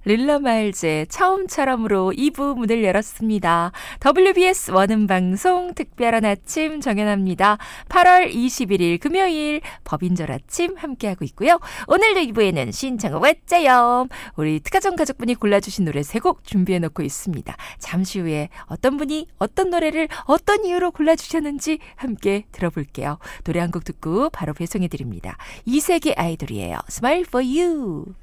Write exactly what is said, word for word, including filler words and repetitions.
릴라 마일즈의 처음처럼으로 이 부 문을 열었습니다. 더블유비에스 원음방송 특별한 아침 정연합니다. 팔월 이십일일 금요일 법인절 아침 함께하고 있고요. 오늘도 이 부에는 신청곡 왔자요. 우리 특가정 가족분이 골라주신 노래 세 곡 준비해놓고 있습니다. 잠시 후에 어떤 분이 어떤 노래를 어떤 이유로 골라주셨는지 함께 들어볼게요. 노래 한 곡 듣고 바로 배송해드립니다. 이세계 아이돌이에요. Smile for you.